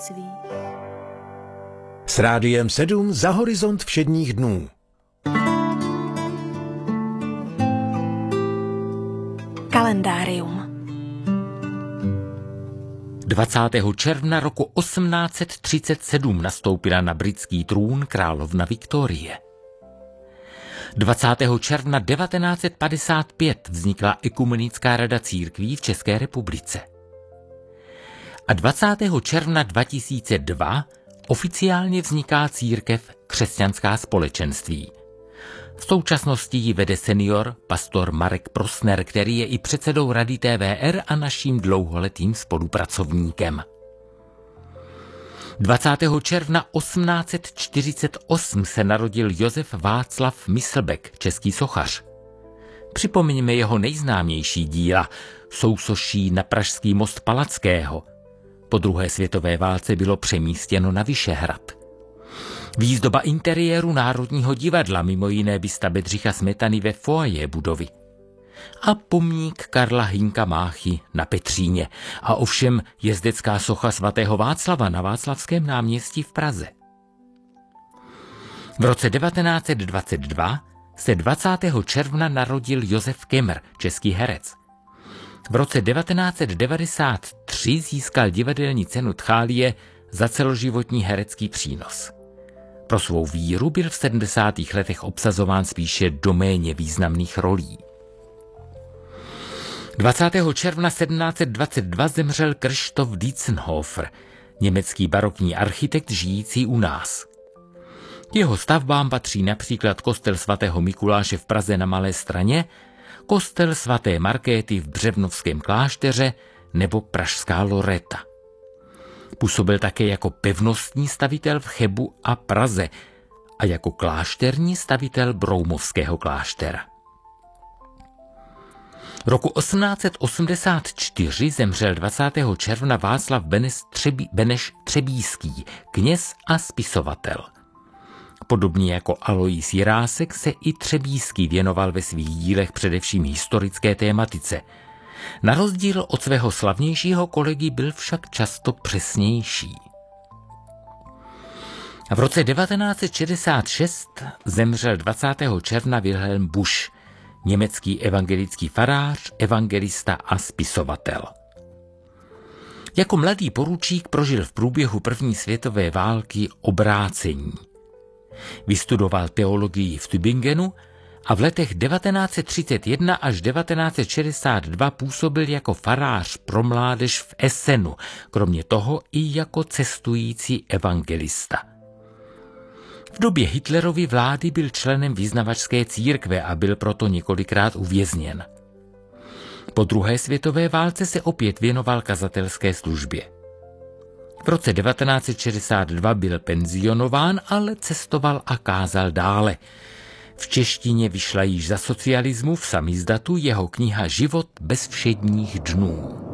S Rádiem 7 za horizont všedních dnů. Kalendárium. 20. června roku 1837 nastoupila na britský trůn královna Viktorie. 20. června 1955 vznikla Ekumenická rada církví v České republice. A 20. června 2002 oficiálně vzniká církev Křesťanská společenství. V současnosti ji vede senior pastor Marek Prosner, který je i předsedou Rady TVR a naším dlouholetým spolupracovníkem. 20. června 1848 se narodil Josef Václav Myslbek, český sochař. Připomeňme jeho nejznámější díla, sousoší na pražský most Palackého. Po druhé světové válce bylo přemístěno na Vyšehrad. Výzdoba interiéru Národního divadla, mimo jiné bysta Bedřicha Smetany ve foyer budovy. A pomník Karla Hynka Máchy na Petříně. A ovšem jezdecká socha svatého Václava na Václavském náměstí v Praze. V roce 1922 se 20. června narodil Josef Kemr, český herec. V roce 1993 získal divadelní cenu Thálie za celoživotní herecký přínos. Pro svou víru byl v 70. letech obsazován spíše do méně významných rolí. 20. června 1722 zemřel Christoph Dientzenhofer, německý barokní architekt žijící u nás. K jeho stavbám patří například kostel svatého Mikuláše v Praze na Malé Straně, kostel svaté Markéty v Břevnovském klášteře nebo pražská Loreta. Působil také jako pevnostní stavitel v Chebu a Praze a jako klášterní stavitel Broumovského kláštera. Roku 1884 zemřel 20. června Václav Beneš Třebíský, kněz a spisovatel. Podobně jako Alois Jirásek se i Třebíský věnoval ve svých dílech především historické tématice. Na rozdíl od svého slavnějšího kolegy byl však často přesnější. V roce 1966 zemřel 20. června Wilhelm Busch, německý evangelický farář, evangelista a spisovatel. Jako mladý poručík prožil v průběhu první světové války obrácení. Vystudoval teologii v Tübingenu a v letech 1931 až 1962 působil jako farář pro mládež v Essenu, kromě toho i jako cestující evangelista. V době Hitlerovy vlády byl členem vyznavačské církve a byl proto několikrát uvězněn. Po druhé světové válce se opět věnoval kazatelské službě. V roce 1962 byl penzionován, ale cestoval a kázal dále. V češtině vyšla již za socialismu v samizdatu jeho kniha Život bez všedních dnů.